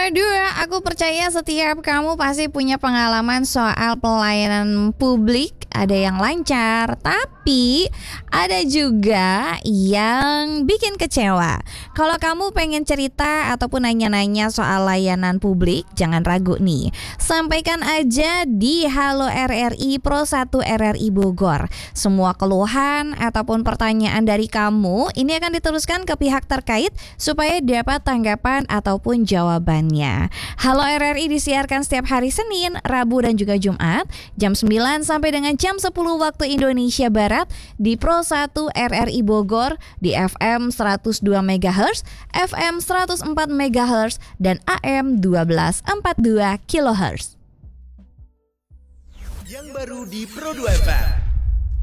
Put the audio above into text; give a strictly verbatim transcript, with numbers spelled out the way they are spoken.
dua, aku percaya setiap kamu pasti punya pengalaman soal pelayanan publik. Ada yang lancar, tapi ada juga yang bikin kecewa. Kalau kamu pengen cerita ataupun nanya-nanya soal layanan publik, jangan ragu nih. Sampaikan aja di Halo R R I Pro satu R R I Bogor. Semua keluhan ataupun pertanyaan dari kamu ini akan diteruskan ke pihak terkait supaya dapat tanggapan ataupun jawabannya. Halo R R I disiarkan setiap hari Senin, Rabu dan juga Jumat jam sembilan sampai dengan jam sepuluh waktu Indonesia Barat di Pro satu R R I Bogor di F M seratus dua megahertz, F M seratus empat megahertz dan A M dua belas empat puluh dua kilohertz. Yang baru di Pro dua F M.